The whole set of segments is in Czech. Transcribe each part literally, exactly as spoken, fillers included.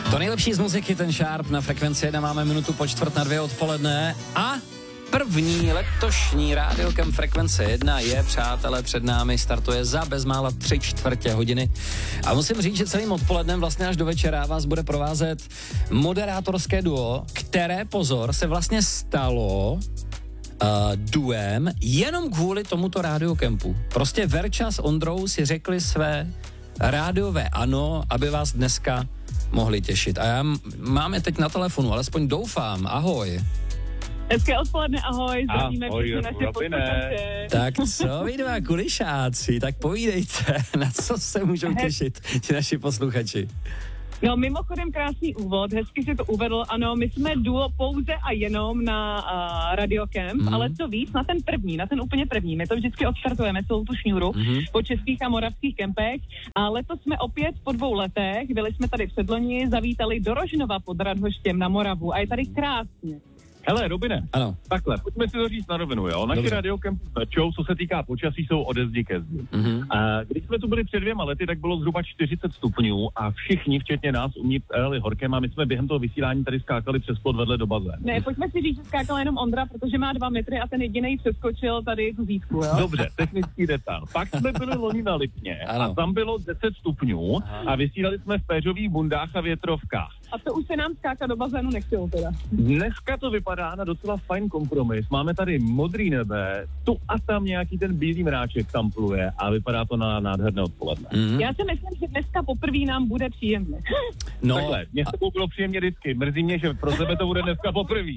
To nejlepší z muziky, ten Sharp na Frekvenci jedna, máme minutu po čtvrt na dvě odpoledne a první letošní rádiokem Frekvence jedna je, přátelé, před námi, startuje za bezmála tři čtvrtě hodiny. A musím říct, že celým odpolednem vlastně až do večera vás bude provázet moderátorské duo, které, pozor, se vlastně stalo uh, duem jenom kvůli tomuto rádiokempu. Prostě Verča s Ondrou si řekli své rádiové ano, aby vás dneska mohli těšit. A já m- mám je teď na telefonu, alespoň doufám. Ahoj. Hezké odpoledne, ahoj, zdravíme všechny naše posluchače. Tak co vy dva kulišáci, tak povídejte, na co se můžou těšit ti naši posluchači. No mimochodem krásný úvod, hezky si to uvedl, ano, my jsme duo pouze a jenom na uh, Radiocamp, mm. ale co víc, na ten první, na ten úplně první, my to vždycky odstartujeme celou tu šňůru mm. po českých a moravských kempech a letos jsme opět po dvou letech, byli jsme tady předloni, zavítali do Rožnova pod Radhoštěm na Moravu a je tady krásně. Hele, Robine, ano. Takhle, pojďme si to říct na rovinu, jo. Naši Radiocamp show, co se týká počasí, jsou ode zdi ke zdi. Mm-hmm. A když jsme tu byli před dvěma lety, tak bylo zhruba čtyřicet stupňů a všichni, včetně nás, umí jeli horkem a my jsme během toho vysílání tady skákali přes plot vedle do bazénu. Ne, pojďme si říct, že skákal jenom Ondra, protože má dva metry a ten jedinej přeskočil tady tu zítku, jo. Dobře, technický detail. Pak jsme byli loni na Lipně a tam bylo deset stupňů a vysílali jsme v péřových bundách a větrovkách. A to už se nám skákat do bazénu nechtělo teda. Dneska to vypadá na docela fajn kompromis. Máme tady modrý nebe, tu a tam nějaký ten bílý mráček tam pluje a vypadá to na nádherné odpoledne. Mm-hmm. Já si myslím, že dneska poprvé nám bude příjemně. No, takhle, mně se to bylo příjemně vždycky. Mrzí mě, že pro tebe to bude dneska poprvé.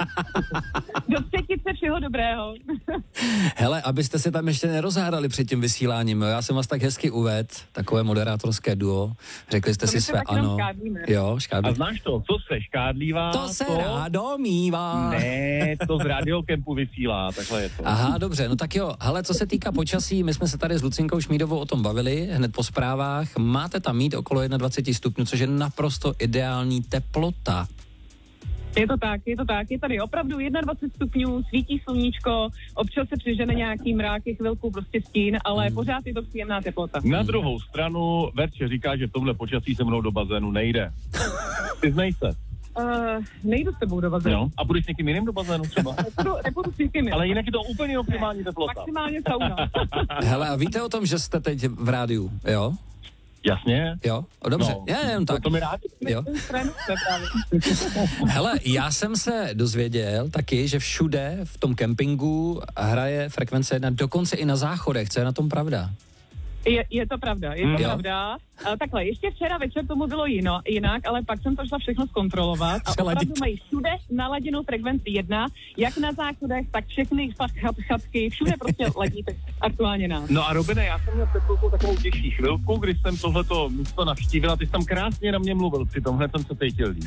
Do třetice všeho dobrého. Hele, abyste se tam ještě nerozhádali před tím vysíláním, já jsem vás tak hezky uvedl, takové moderátorské duo, řekli jste to si své ano. Jo, škádlí. A znáš to, co se škádlívá? To se to... rádo mívá. Ne, to z Radiocampu vysílá, takhle je to. Aha, dobře, no tak jo, hele, co se týká počasí, my jsme se tady s Lucinkou Šmídovou o tom bavili, hned po zprávách, máte tam mít okolo dvacet jedna stupňů, což je naprosto ideální teplota. Je to tak, je to tak, je tady opravdu dvacet jedna stupňů, svítí sluníčko, občas se přižene nějaký mráky, chvilku prostě stín, ale hmm. pořád je to příjemná teplota. Na druhou stranu Verče říká, že v tomhle počasí se mnou do bazénu nejde. Vyznej se. Uh, nejdu s tebou do bazénu. No, a budeš s někým jiným do bazénu třeba? Nepůjdu, nepůjdu s někým jiným. Ale jinak je to úplně optimální teplota. Maximálně sauna. Hele, a víte o tom, že jste teď v rádiu, jo? Jasně. Jo, o, dobře. No, já jenom tak. To, to mi rádi. Jo. Hele, já jsem se dozvěděl taky, že všude v tom kempingu hraje Frekvence jedna, dokonce i na záchodech. Co je na tom pravda? Je, je to pravda, je to jo. pravda. A takhle, ještě včera večer tomu bylo jino, jinak, ale pak jsem to šla všechno zkontrolovat a opravdu mají všude naladěnou Frekvenci jedna, jak na záchodech, tak všechny chat, chatky, všude prostě ladí aktuálně nás. No a Robine, já jsem měl před chvilkou takovou těžší chvilku, když jsem tohleto místo navštívila, ty jsi tam krásně na mě mluvil, přitom hned jsem se cítil líp.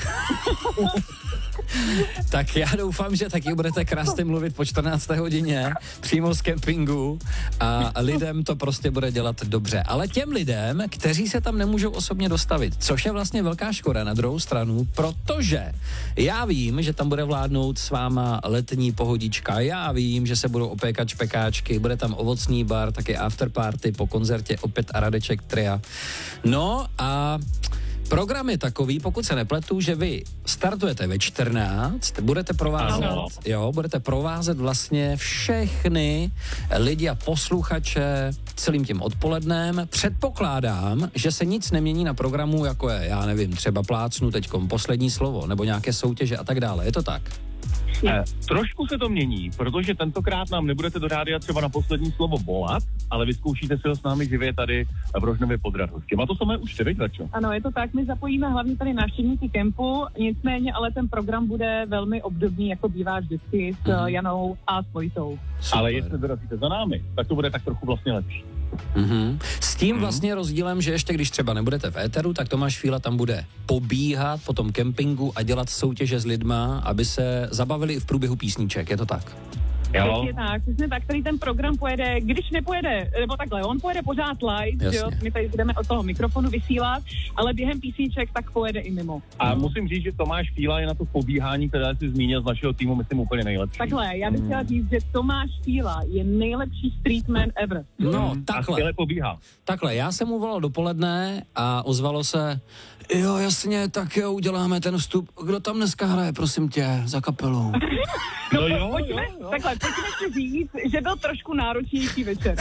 Tak já doufám, že taky budete krásně mluvit po čtrnácté hodině přímo z kempingu a lidem to prostě bude dělat dobře. Ale těm lidem, kteří se tam nemůžou osobně dostavit, což je vlastně velká škoda na druhou stranu, protože já vím, že tam bude vládnout s váma letní pohodička, já vím, že se budou opékat špekáčky, bude tam ovocný bar, taky afterparty po koncertě opět a Radeček tria. No a program je takový, pokud se nepletu, že vy startujete ve čtrnáct, budete provázet, ano. jo, budete provázet vlastně všechny lidi a posluchače celým tím odpolednem. Předpokládám, že se nic nemění na programu, jako je, já nevím, třeba plácnu teďkom poslední slovo, nebo nějaké soutěže a tak dále. Je to tak? Eh, trošku se to mění, protože tentokrát nám nebudete do rádia třeba na poslední slovo volat, ale vyzkoušíte si ho s námi živě tady v Rožnově pod Radhoštěm. A to samé už ty, Verčo? Ano, je to tak, my zapojíme hlavně tady návštěvníky kempu, nicméně ale ten program bude velmi obdobný, jako bývá vždycky s mm. Janou a s Vojtou. Ale jestli dorazíte za námi, tak to bude tak trochu vlastně lepší. Mm-hmm. S tím vlastně rozdílem, že ještě když třeba nebudete v éteru, tak Tomáš Fíla tam bude pobíhat po tom kempingu a dělat soutěže s lidma, aby se zabavili i v průběhu písniček, je to tak? Jo. Přesně tak, přesně tak, který ten program pojede, když nepojede, nebo takhle, on pojede pořád live, že jo, my tady budeme od toho mikrofonu vysílat, ale během písniček tak pojede i mimo. A no. musím říct, že Tomáš Fíla je na to pobíhání, které jsi zmínil z našeho týmu, myslím úplně nejlepší. Takhle, já bych chtěla říct, že Tomáš Fíla je nejlepší streetman ever. No, Hmm. takhle. A skvěle pobíhá. Takhle, já jsem mu volal dopoledne a ozvalo se, jo, jasně, tak jo, uděláme ten vstup. Kdo tam dneska hraje, prosím tě, za kapelu? No, No jo, pojďme, jo, jo. takhle, pojďme si říct, že byl trošku náročnější večer.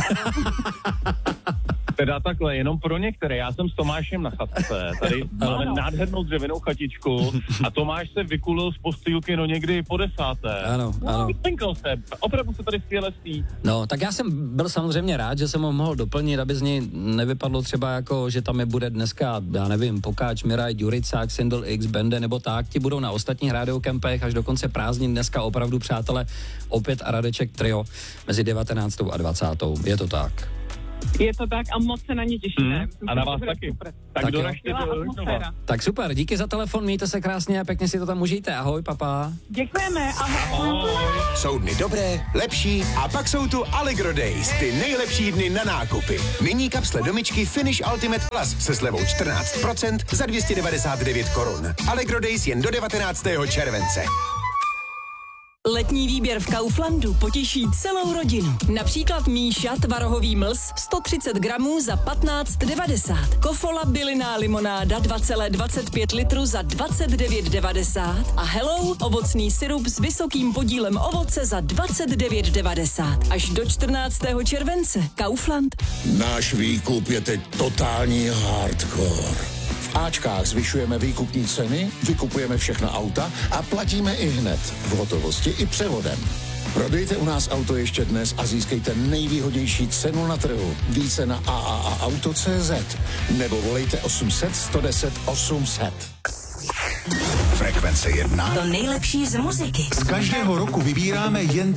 Teda takhle, jenom pro některé. Já jsem s Tomášem na chatce, tady máme Ano. nádhernou dřevěnou chatičku a Tomáš se vykulil z postýlky no někdy po desáté. Ano, ano. Vypinkl se, opravdu se tady skvěle spí. No, tak já jsem byl samozřejmě rád, že jsem ho mohl doplnit, aby z něj nevypadlo třeba jako, že tam je bude dneska, já nevím, Pokáč, Miraj, Ďuricák, Sindel X, Bende nebo tak, ti budou na ostatních radiokempech až do konce prázdnin. Dneska opravdu, přátelé, opět a Radeček trio mezi devatenáctou a dvacátou Je to tak. Je to tak a moc se na ně těšíme. Hmm. Myslím, A na že to vás bude taky. super. Tak, Tak jo. doražte Skvělá do atmosféra. Tak super, díky za telefon, mějte se krásně a pěkně si to tam užijte. Ahoj, papa. Děkujeme, ahoj. Jsou dny dobré, lepší a pak jsou tu Allegro Days, ty nejlepší dny na nákupy. Nyní kapsle domičky Finish Ultimate Plus se slevou čtrnáct procent za dvě stě devadesát devět korun. Allegro Days jen do devatenáctého července. Letní výběr v Kauflandu potěší celou rodinu. Například Míša tvarohový mlz sto třicet gramů za patnáct devadesát. Kofola bylinná limonáda dva celá dvacet pět litru za dvacet devět devadesát. A Hello ovocný sirup s vysokým podílem ovoce za dvacet devět devadesát. Až do čtrnáctého července. Kaufland. Náš výkup je teď totální hardcore. V Ačkách zvyšujeme výkupní ceny, vykupujeme všechna auta a platíme i hned, v hotovosti i převodem. Prodejte u nás auto ještě dnes a získejte nejvýhodnější cenu na trhu. Více na a a a auto tečka cé zet nebo volejte osm set, sto deset, osm set. Frekvence jedna. To nejlepší z muziky. Z každého roku vybíráme jen